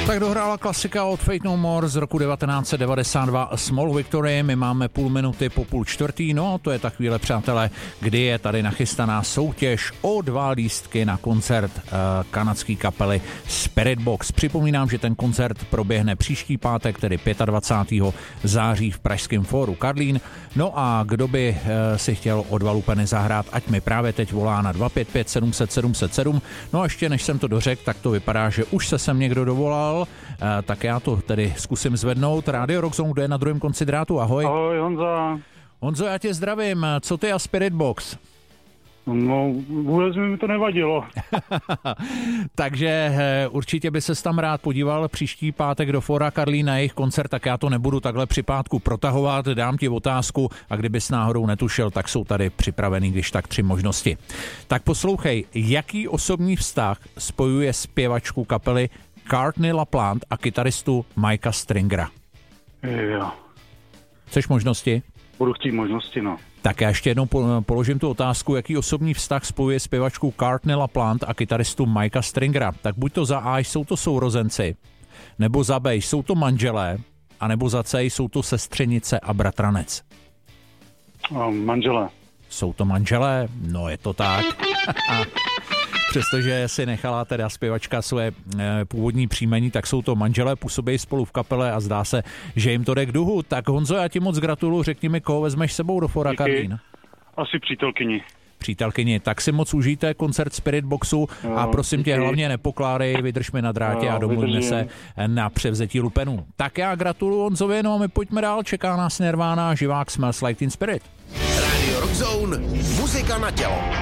Tak dohrála klasika od Fate No More z roku 1992 Small Victory. My máme půl minuty po 3:30, no to je ta chvíle, přátelé, kdy je tady nachystaná soutěž o 2 lístky na koncert kanadské kapely Spiritbox. Připomínám, že ten koncert proběhne příští pátek, tedy 25. září v pražském fóru Karlín. No a kdo by si chtěl o 2 lupeny zahrát, ať mi právě teď volá na 255 700 707. No a ještě než jsem to dořekl, tak to vypadá, že už se sem někdo dovolal, tak já to tedy zkusím zvednout. Radio Rock Zone, kdo je na druhém konci drátu, ahoj. Ahoj, Honza. Honzo, já tě zdravím, co ty a Spiritbox? No, vůbec mi to nevadilo. Takže určitě by ses tam rád podíval příští pátek do fóra Karlín na jejich koncert, tak já to nebudu takhle při pátku protahovat, dám ti otázku a kdybys náhodou netušil, tak jsou tady připravený, když tak 3 možnosti. Tak poslouchej, jaký osobní vztah spojuje zpěvačku kapely Courtney LaPlante a kytaristu Mikea Stringera? Jo. Chceš možnosti? Budu chtít možnosti, no. Tak já ještě jednou položím tu otázku, jaký osobní vztah spojuje zpěvačku Courtney LaPlante a kytaristu Mikea Stringera. Tak buď to za A jsou to sourozenci, nebo za B jsou to manželé, a nebo za C jsou to sestřenice a bratranec. Manželé. Jsou to manželé? No je to tak. Přestože si nechala teda zpěvačka své původní příjmení, tak jsou to manželé, působí spolu v kapele a zdá se, že jim to jde k duhu. Tak Honzo, já ti moc gratuluju, řekni mi, koho vezmeš sebou do fóra Karlín? Asi přítelkyni. Přítelkyni, tak si moc užijte koncert Spiritboxu a prosím tě, hlavně nepokládej, vydrž mi na drátě a domluvíme se na převzetí lupenů. Tak já gratuluju Honzovi, no a my pojďme dál, čeká nás Nirvana, živák Smells Like Teen Spirit. Radio Rock Zone, muzika na tělo.